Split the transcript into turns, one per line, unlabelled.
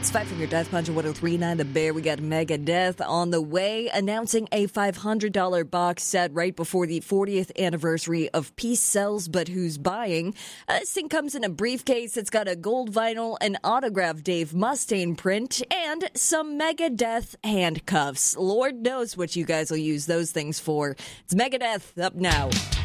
It's 5-Finger Death Punch at 103.9 The Bear. We got Megadeth on the way, announcing a $500 box set right before the 40th anniversary of Peace Sells, But Who's Buying? This thing comes in a briefcase. It's got a gold vinyl, an autographed Dave Mustaine print, and some Megadeth handcuffs. Lord knows what you guys will use those things for. It's Megadeth up now.